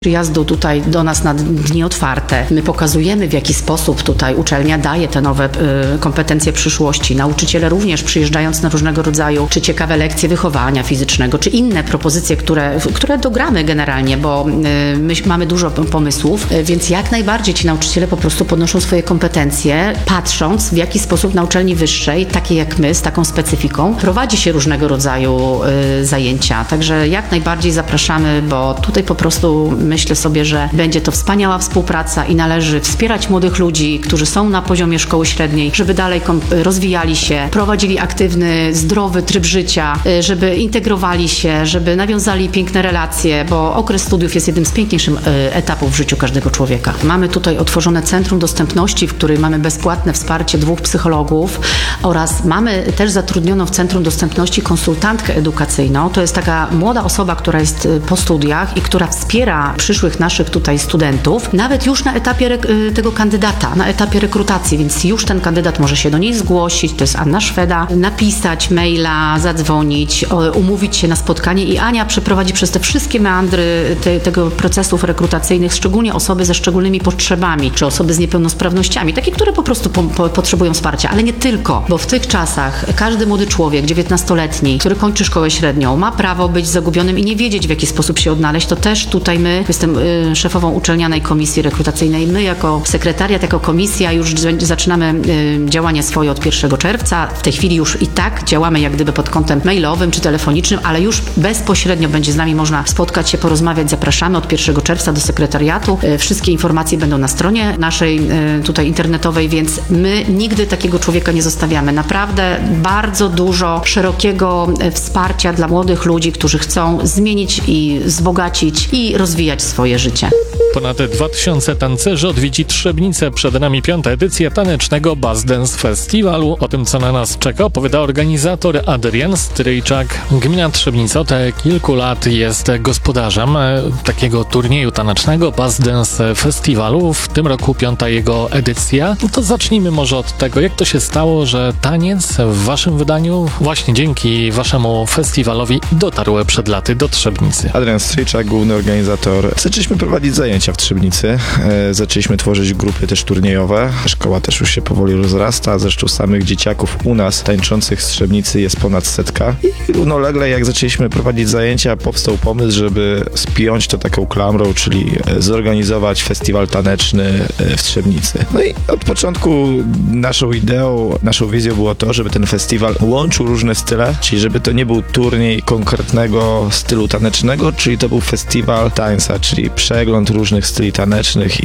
przyjazdu tutaj do nas na dni otwarte. My pokazujemy, w jaki sposób tutaj uczelnia daje te nowe kompetencje przyszłości. Nauczyciele również przyjeżdżając na różnego rodzaju, czy ciekawe lekcje wychowania fizycznego, czy inne propozycje, które dogramy generalnie, bo my mamy dużo pomysłów, więc jak najbardziej ci nauczyciele po prostu podnoszą swoje kompetencje, patrząc, w jaki sposób na uczelni wyższej, takiej jak my, z taką specyfiką, prowadzi się różnego rodzaju zajęcia. Także jak najbardziej zapraszamy, bo tutaj po prostu myślę sobie, że będzie to wspaniała współpraca i należy wspierać młodych ludzi, którzy są na poziomie szkoły średniej, żeby dalej rozwijali się, prowadzili aktywny, zdrowy tryb życia, żeby integrowali się, żeby nawiązali piękne relacje, bo okres studiów jest jednym z piękniejszych etapów w życiu każdego człowieka. Mamy tutaj otworzone Centrum Dostępności, w którym mamy bezpłatne wsparcie 2 psychologów oraz mamy też zatrudnioną w Centrum Dostępności konsultantkę edukacyjną. To jest taka młoda osoba, która jest po studiach i która wspiera przyszłych naszych tutaj studentów, nawet już na etapie tego kandydata, na etapie rekrutacji, więc już ten kandydat może się do niej zgłosić, to jest Anna Szweda, napisać maila, zadzwonić, umówić się na spotkanie i Ania przeprowadzi przez te wszystkie meandry tego procesów rekrutacyjnych, szczególnie osoby ze szczególnymi potrzebami, czy osoby z niepełnosprawnościami, takie, które po prostu potrzebują wsparcia, ale nie tylko, bo w tych czasach każdy młody człowiek, 19-letni, który kończy szkołę średnią, ma prawo być zagubionym i nie wiedzieć, w jaki sposób się odnaleźć, to też tutaj my, jestem szefową uczelnianej komisji rekrutacyjnej, my jako sekretariat, jako komisja już zaczynamy działanie swoje od 1 czerwca. W tej chwili już i tak działamy jak gdyby pod kątem mailowym czy telefonicznym, ale już bezpośrednio będzie z nami można spotkać się, porozmawiać. Zapraszamy od 1 czerwca do sekretariatu. Wszystkie informacje będą na stronie naszej tutaj internetowej, więc my nigdy takiego człowieka nie zostawiamy. Naprawdę bardzo dużo szerokiego wsparcia dla młodych ludzi, którzy chcą zmienić i wzbogacić i rozwijać swoje życie. Ponad 2000 tancerzy odwiedzi Trzebnicę. Przed nami 5. edycja tanecznego Buzz Dance Festiwalu. O tym, co na nas czeka, opowiada organizator Adrian Stryjczak. Gmina Trzebnica od kilku lat jest gospodarzem takiego turnieju tanecznego Buzz Dance Festiwalu. W tym roku 5. jego edycja. No to zacznijmy może od tego, jak to się stało, że taniec w waszym wydaniu właśnie dzięki waszemu festiwalowi dotarł przed laty do Trzebnicy. Adrian Stryjczak, główny organizator. Zaczęliśmy prowadzić zajęcia w Trzebnicy. Zaczęliśmy tworzyć grupy też turniejowe. Szkoła też już się powoli rozrasta. Zresztą samych dzieciaków u nas tańczących z Trzebnicy jest ponad 100. I równolegle jak zaczęliśmy prowadzić zajęcia, powstał pomysł, żeby spiąć to taką klamrą, czyli zorganizować festiwal taneczny w Trzebnicy. No i od początku naszą ideą, naszą wizją było to, żeby ten festiwal łączył różne style, czyli żeby to nie był turniej konkretnego stylu tanecznego, czyli to był festiwal tańca, czyli przegląd różnych styli tanecznych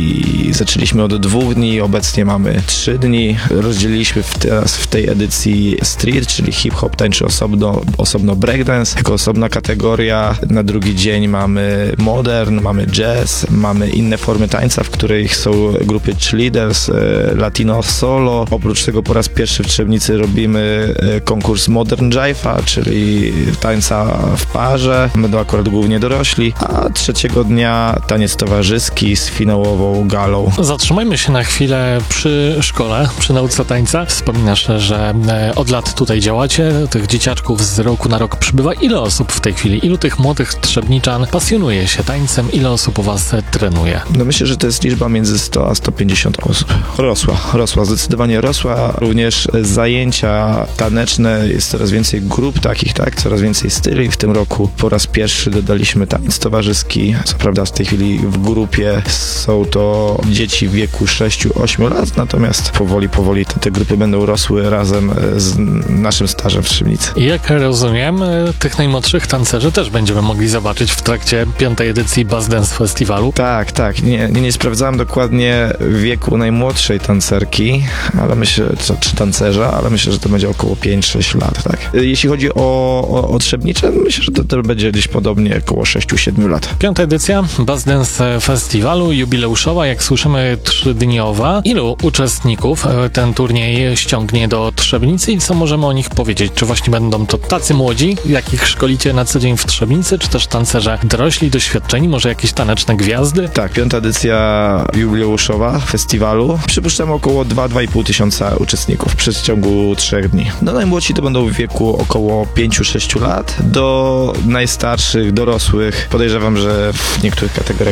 i zaczęliśmy od 2 dni, obecnie mamy 3 dni. Rozdzieliliśmy teraz w tej edycji street, czyli hip-hop tańczy osobno breakdance, jako osobna kategoria. Na drugi dzień mamy modern, mamy jazz, mamy inne formy tańca, w których są grupy cheerleaders, latino solo. Oprócz tego po raz pierwszy w Trzebnicy robimy konkurs modern jive'a, czyli tańca w parze. Będą akurat głównie dorośli, a 3 dnia taniec towarzyski z finałową galą. Zatrzymajmy się na chwilę przy szkole, przy nauce tańca. Wspominasz, że od lat tutaj działacie, tych dzieciaczków z roku na rok przybywa. Ile osób w tej chwili, ilu tych młodych trzebniczan pasjonuje się tańcem, ile osób u was trenuje? No myślę, że to jest liczba między 100 a 150 osób. Rosła, zdecydowanie rosła. Również zajęcia taneczne, jest coraz więcej grup takich, tak, coraz więcej styli. W tym roku po raz pierwszy dodaliśmy taniec towarzyski. Co prawda w tej chwili w grupie są to dzieci w wieku 6-8 lat, natomiast powoli te grupy będą rosły razem z naszym stażem w Trzebnicy. I jak rozumiem, tych najmłodszych tancerzy też będziemy mogli zobaczyć w trakcie 5. edycji Buzz Dance Festiwalu. Tak. Nie sprawdzałem dokładnie wieku najmłodszej tancerki, ale myślę, czy tancerza, ale myślę, że to będzie około 5-6 lat, tak. Jeśli chodzi o Trzebniczę, myślę, że to będzie gdzieś podobnie około 6-7 lat. 5. edycja Buzz Dance Festiwalu, jubileuszowa, jak słyszymy 3-dniowa. Ilu uczestników ten turniej ściągnie do Trzebnicy i co możemy o nich powiedzieć? Czy właśnie będą to tacy młodzi, jakich szkolicie na co dzień w Trzebnicy, czy też tancerze dorośli, doświadczeni, może jakieś taneczne gwiazdy? Tak, 5. edycja jubileuszowa festiwalu. Przypuszczam około 2-2,5 tysiąca uczestników przez ciągu 3 dni. No najmłodsi to będą w wieku około 5-6 lat, do najstarszych, dorosłych. Podejrzewam, że w niektórych kategoriach